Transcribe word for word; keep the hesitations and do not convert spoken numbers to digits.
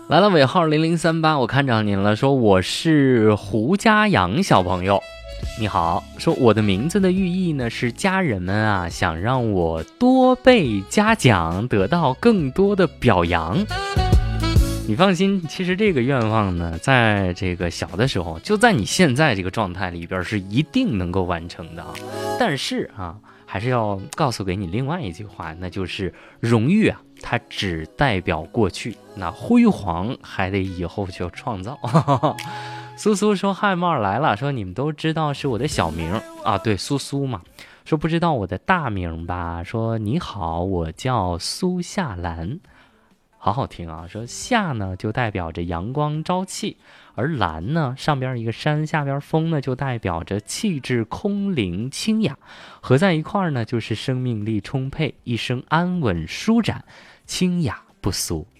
来了，尾号零零三八，我看着您了，说我是胡家阳小朋友，你好，说我的名字的寓意呢是家人们啊想让我多被嘉奖，得到更多的表扬。你放心，其实这个愿望呢，在这个小的时候，就在你现在这个状态里边是一定能够完成的。但是啊，还是要告诉给你另外一句话，那就是荣誉啊，它只代表过去，那辉煌还得以后去创造。苏苏说嗨，猫儿来了，说你们都知道是我的小名啊，对，苏苏嘛。说不知道我的大名吧，说你好，我叫苏夏兰。好好听啊，说夏呢就代表着阳光朝气，而兰呢上边一个山下边风呢就代表着气质空灵清雅，合在一块儿呢就是生命力充沛，一生安稳舒展，清雅不俗。